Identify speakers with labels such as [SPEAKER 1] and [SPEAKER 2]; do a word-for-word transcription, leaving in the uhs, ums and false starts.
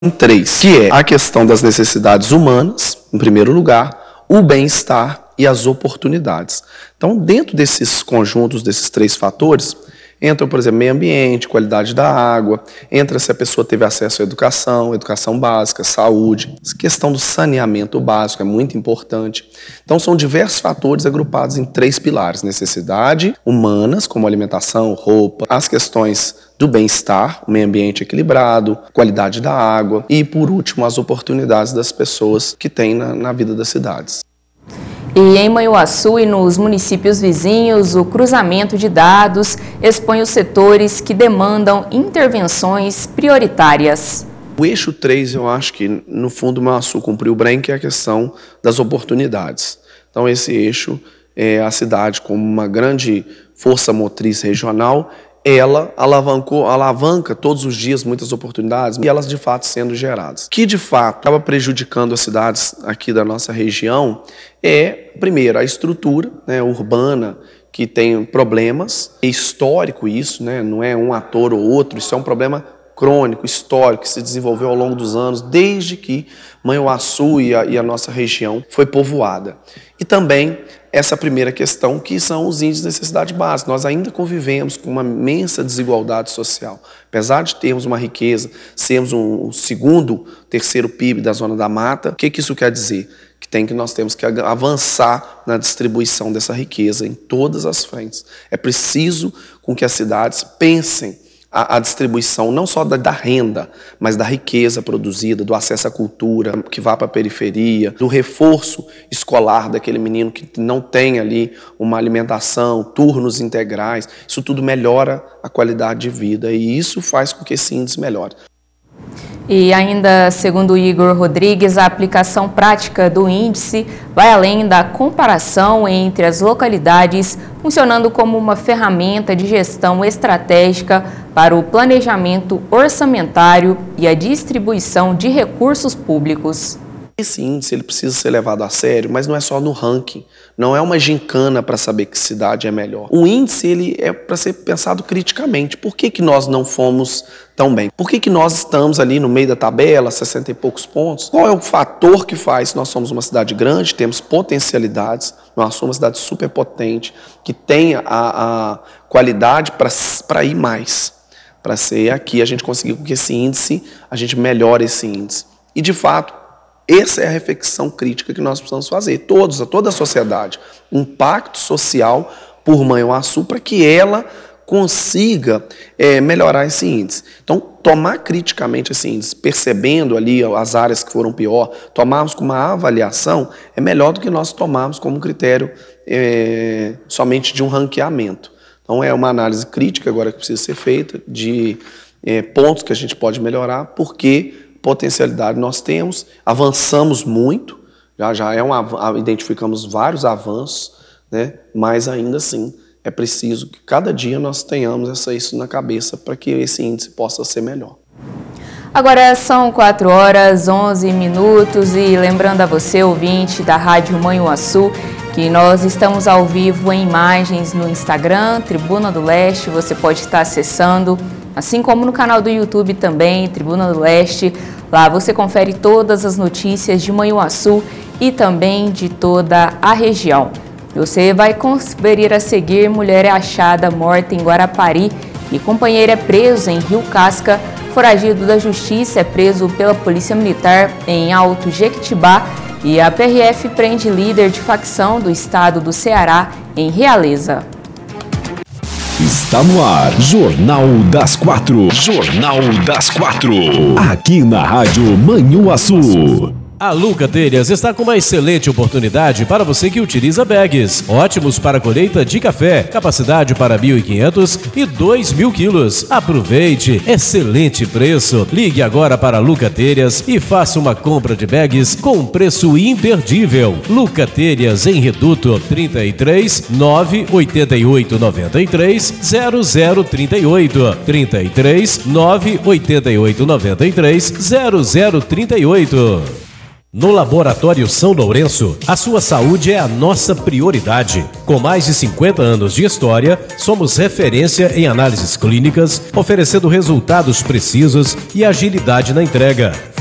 [SPEAKER 1] em três, que é a questão das necessidades humanas, em primeiro lugar, o bem-estar e as oportunidades. Então, dentro desses conjuntos, desses três fatores, entra, por exemplo, meio ambiente, qualidade da água, entra se a pessoa teve acesso à educação, educação básica, saúde, a questão do saneamento básico é muito importante. Então, são diversos fatores agrupados em três pilares: necessidade humanas, como alimentação, roupa, as questões do bem-estar, o meio ambiente equilibrado, qualidade da água e, por último, as oportunidades das pessoas que têm na, na vida das cidades.
[SPEAKER 2] E em Manhuaçu e nos municípios vizinhos, o cruzamento de dados expõe os setores que demandam intervenções prioritárias.
[SPEAKER 1] O eixo três, eu acho que, no fundo, Manhuaçu cumpriu bem, que é a questão das oportunidades. Então, esse eixo, é a cidade como uma grande força motriz regional, ela alavancou, alavanca todos os dias muitas oportunidades e elas de fato sendo geradas. O que de fato acaba prejudicando as cidades aqui da nossa região é, primeiro, a estrutura, né, urbana, que tem problemas. É histórico isso, né, não é um ator ou outro, isso é um problema crônico, histórico, que se desenvolveu ao longo dos anos, desde que Manhuaçu e a, e a nossa região foi povoada. E também essa primeira questão, que são os índices de necessidade básica. Nós ainda convivemos com uma imensa desigualdade social. Apesar de termos uma riqueza, sermos um, um segundo, terceiro P I B da Zona da Mata, o que, que isso quer dizer? Que, tem, que nós temos que avançar na distribuição dessa riqueza em todas as frentes. É preciso com que as cidades pensem a, a distribuição não só da, da renda, mas da riqueza produzida, do acesso à cultura que vá para a periferia, do reforço escolar daquele menino que não tem ali uma alimentação, turnos integrais. Isso tudo melhora a qualidade de vida e isso faz com que esse índice melhore.
[SPEAKER 2] E ainda, segundo Igor Rodrigues, a aplicação prática do índice vai além da comparação entre as localidades, funcionando como uma ferramenta de gestão estratégica para o planejamento orçamentário e a distribuição de recursos públicos.
[SPEAKER 1] Esse índice ele precisa ser levado a sério, mas não é só no ranking, não é uma gincana para saber que cidade é melhor. O índice ele é para ser pensado criticamente. Por que que nós não fomos tão bem? Por que que nós estamos ali no meio da tabela, sessenta e poucos pontos? Qual é o fator que faz? Nós somos uma cidade grande, temos potencialidades, nós somos uma cidade superpotente, que tem a, a qualidade para ir mais, para ser aqui, a gente conseguir com que esse índice, a gente melhore esse índice. E de fato, essa é a reflexão crítica que nós precisamos fazer, todos, toda a sociedade, um pacto social por Manhuaçu para que ela consiga é, melhorar esse índice. Então, tomar criticamente esse índice, percebendo ali as áreas que foram pior, tomarmos como uma avaliação, é melhor do que nós tomarmos como critério é, somente de um ranqueamento. Então, é uma análise crítica agora que precisa ser feita de é, pontos que a gente pode melhorar, porque potencialidade nós temos, avançamos muito, já, já é um, identificamos vários avanços, né? Mas ainda assim é preciso que cada dia nós tenhamos essa, isso na cabeça para que esse índice possa ser melhor.
[SPEAKER 2] Agora são quatro horas, onze minutos e lembrando a você, ouvinte da Rádio Manhuaçu, que nós estamos ao vivo em imagens no Instagram, Tribuna do Leste, você pode estar acessando, assim como no canal do YouTube também, Tribuna do Leste. Lá você confere todas as notícias de Manhuaçu e também de toda a região. Você vai conferir a seguir: mulher é achada morta em Guarapari e companheiro é preso em Rio Casca. Foragido da Justiça é preso pela Polícia Militar em Alto Jequitibá e a P R F prende líder de facção do estado do Ceará em Realeza.
[SPEAKER 3] Está no ar, Jornal das Quatro. Jornal das Quatro. Aqui na Rádio Manhuaçu.
[SPEAKER 4] A Luca Telhas está com uma excelente oportunidade para você que utiliza bags. Ótimos para colheita de café, capacidade para mil e quinhentos e dois mil quilos. Aproveite, excelente preço. Ligue agora para a Luca Telhas e faça uma compra de bags com preço imperdível. Luca Telhas em Reduto, trinta e três, nove oito oito nove três, zero zero trinta e oito. trinta e três, nove oito oito nove três, zero zero trinta e oito. No Laboratório São Lourenço, a sua saúde é a nossa prioridade. Com mais de cinquenta anos de história, somos referência em análises clínicas, oferecendo resultados precisos e agilidade na entrega.